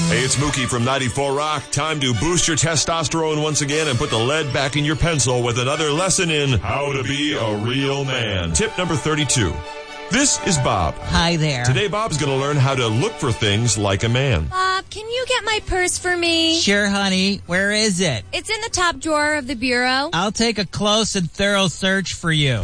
Hey, it's Mookie from 94 Rock. Time to boost your testosterone once again and put the lead back in your pencil with another lesson in how to be a real man. Tip number 32. This is Bob. Hi there. Today, Bob's going to learn how to look for things like a man. Bob, can you get my purse for me? Sure, honey. Where is it? It's in the top drawer of the bureau. I'll take a close and thorough search for you.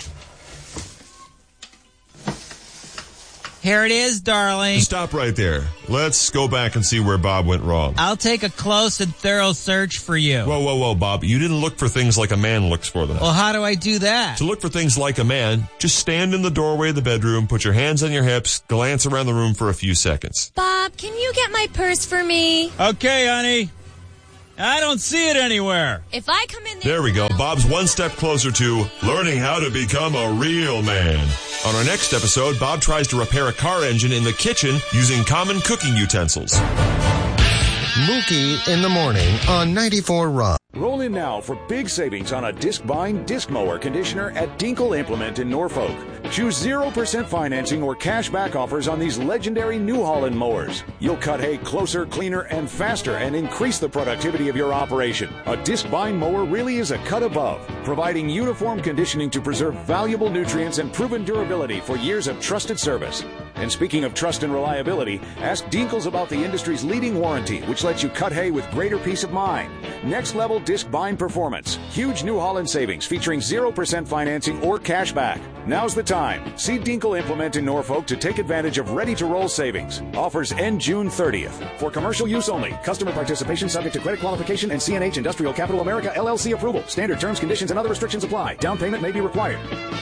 Here it is, darling. Stop right there. Let's go back and see where Bob went wrong. I'll take a close and thorough search for you. Whoa, Bob. You didn't look for things like a man looks for them. Well, how do I do that? To look for things like a man, just stand in the doorway of the bedroom, put your hands on your hips, glance around the room for a few seconds. Bob, can you get my purse for me? Okay, honey. I don't see it anywhere. If I come in there... There we go. Bob's one step closer to learning how to become a real man. On our next episode, Bob tries to repair a car engine in the kitchen using common cooking utensils. Mookie in the morning on 94 Rock. Roll in now for big savings on a disc-bind disc mower conditioner at Dinkle Implement in Norfolk. Choose 0% financing or cash back offers on these legendary New Holland mowers. You'll cut hay closer, cleaner, and faster and increase the productivity of your operation. A disc-bind mower really is a cut above, providing uniform conditioning to preserve valuable nutrients and proven durability for years of trusted service. And speaking of trust and reliability, ask Dinkles about the industry's leading warranty, which lets you cut hay with greater peace of mind. Next level disc bind performance. Huge New Holland savings featuring 0% financing or cash back. Now's the time. See Dinkle Implement in Norfolk to take advantage of ready-to-roll savings. Offers end June 30th. For commercial use only. Customer participation subject to credit qualification and CNH Industrial Capital America LLC approval. Standard terms, conditions, and other restrictions apply. Down payment may be required.